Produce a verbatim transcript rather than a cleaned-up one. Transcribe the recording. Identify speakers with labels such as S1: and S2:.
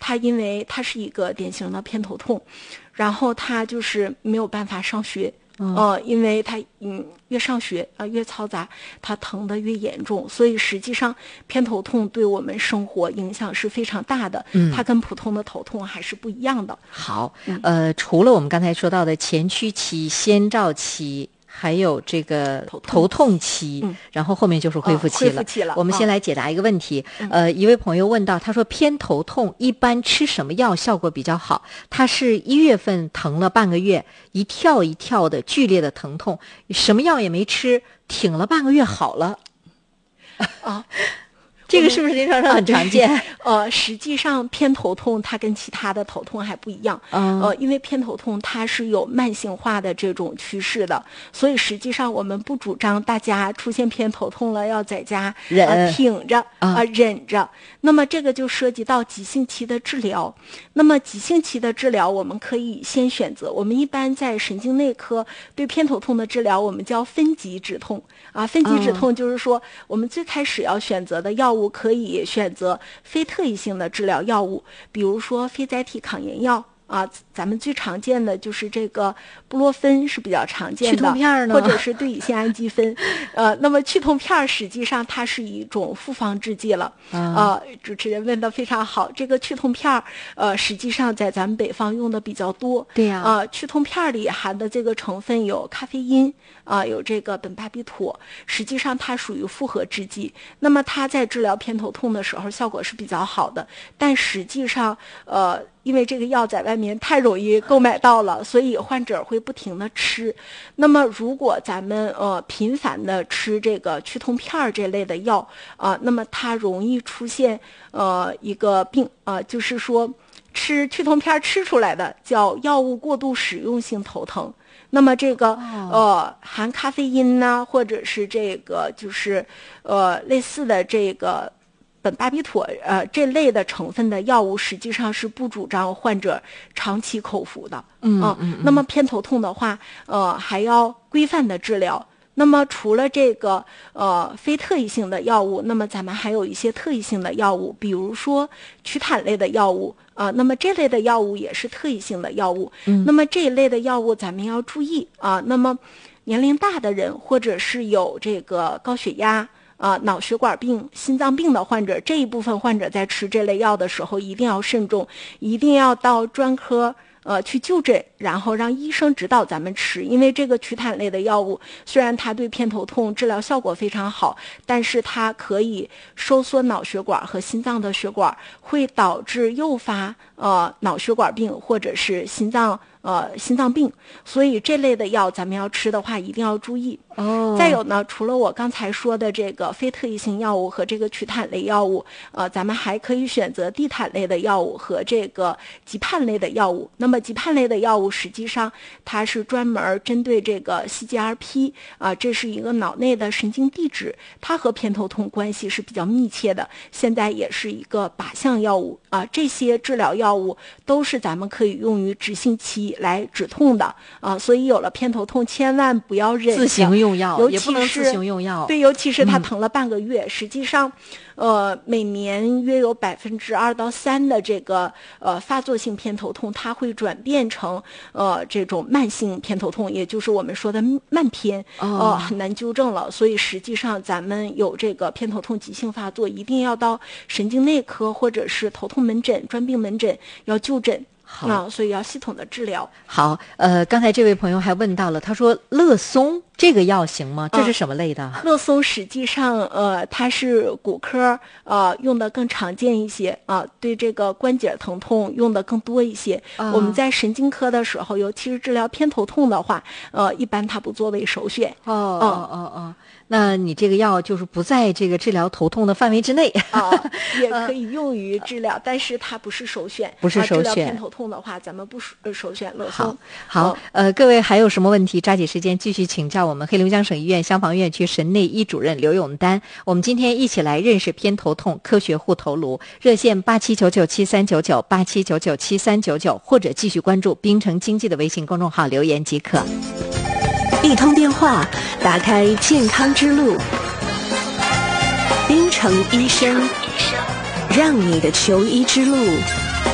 S1: 他因为他是一个典型的偏头痛，然后他就是没有办法上学。嗯、呃，因为他嗯越上学啊、呃、越嘈杂，他疼得越严重，所以实际上偏头痛对我们生活影响是非常大的。嗯，它跟普通的头痛还是不一样的。
S2: 好，呃，除了我们刚才说到的前驱期、先兆期。还有这个头痛期，嗯、然后后面就是恢复期了。
S1: 哦、恢复期了。
S2: 我们先来解答一个问题。嗯、呃，一位朋友问到，他说偏头痛一般吃什么药效果比较好？他是一月份疼了半个月，一跳一跳的剧烈的疼痛，什么药也没吃，挺了半个月好了。
S1: 啊。
S2: 这个是不是临床上很常见？
S1: 呃，实际上偏头痛它跟其他的头痛还不一样。嗯、呃，因为偏头痛它是有慢性化的这种趋势的，所以实际上我们不主张大家出现偏头痛了要在家忍、呃、挺着啊、呃、忍着。那么这个就涉及到急性期的治疗。那么急性期的治疗，我们可以先选择，我们一般在神经内科对偏头痛的治疗，我们叫分级止痛啊。分级止痛就是说，我们最开始要选择的药物可以选择非特异性的治疗药物，比如说非甾体抗炎药啊，咱们最常见的就是这个布洛芬是比较常见的，
S2: 去痛片呢，
S1: 或者是对乙酰氨基酚。呃，那么去痛片实际上它是一种复方制剂了。呃，主持人问的非常好，这个去痛片呃，实际上在咱们北方用的比较多。
S2: 对呀、啊。
S1: 呃，去痛片里含的这个成分有咖啡因啊、呃，有这个苯巴比妥，实际上它属于复合制剂。那么它在治疗偏头痛的时候效果是比较好的，但实际上呃。因为这个药在外面太容易购买到了，所以患者会不停的吃。那么如果咱们呃频繁的吃这个去痛片这类的药啊、呃，那么它容易出现呃一个病啊、呃，就是说吃去痛片吃出来的叫药物过度使用性头疼。那么这个呃含咖啡因呐、啊，或者是这个就是呃类似的这个。苯巴比妥呃这类的成分的药物实际上是不主张患者长期口服的。
S2: 嗯嗯嗯。
S1: 那么偏头痛的话，呃还要规范的治疗。那么除了这个呃非特异性的药物，那么咱们还有一些特异性的药物，比如说曲坦类的药物啊、呃，那么这类的药物也是特异性的药物。嗯。那么这一类的药物咱们要注意啊、呃。那么年龄大的人或者是有这个高血压。啊、呃，脑血管病、心脏病的患者，这一部分患者在吃这类药的时候一定要慎重，一定要到专科呃去就诊，然后让医生指导咱们吃。因为这个曲坦类的药物虽然它对偏头痛治疗效果非常好，但是它可以收缩脑血管和心脏的血管，会导致诱发呃脑血管病或者是心脏呃心脏病，所以这类的药咱们要吃的话一定要注意。
S2: 哦，
S1: 再有呢，除了我刚才说的这个非特异性药物和这个曲坦类药物，呃，咱们还可以选择地坦类的药物和这个吉盼类的药物。那么吉盼类的药物实际上它是专门针对这个 C G R P 啊、呃，这是一个脑内的神经递质，它和偏头痛关系是比较密切的。现在也是一个靶向药物啊、呃，这些治疗药物都是咱们可以用于急性期来止痛的啊、呃，所以有了偏头痛千万不要忍
S2: 自行用。用药
S1: 也
S2: 不能自行用药，
S1: 对，尤其是他疼了半个月，嗯、实际上，呃，每年约有百分之二到三的这个呃发作性偏头痛，它会转变成呃这种慢性偏头痛，也就是我们说的慢偏，
S2: 哦、
S1: 呃很难纠正了。所以实际上咱们有这个偏头痛急性发作，一定要到神经内科或者是头痛门诊、专病门诊要就诊。
S2: 好、
S1: 啊，所以要系统的治疗。
S2: 好，呃，刚才这位朋友还问到了，他说乐松这个药行吗？这是什么类的？
S1: 啊、乐松实际上，呃，它是骨科呃用的更常见一些啊、呃，对这个关节疼痛用的更多一些。啊、我们在神经科的时候，尤其是治疗偏头痛的话，呃，一般它不作为首选。
S2: 哦哦哦哦。那你这个药就是不在这个治疗头痛的范围之内
S1: 啊，也可以用于治疗，但是它不是首选，
S2: 不是首选。
S1: 治疗偏头痛的话，咱们不首选乐松。
S2: 好，好，呃，各位还有什么问题？抓紧时间继续请教我们黑龙江省医院消防院区神内医主任刘永丹。我们今天一起来认识偏头痛，科学护头颅。热线八七九九七三九九八七九九七三九九，或者继续关注滨城经济的微信公众号留言即可。
S3: 一通电话，打开健康之路。滨城医生，让你的求医之路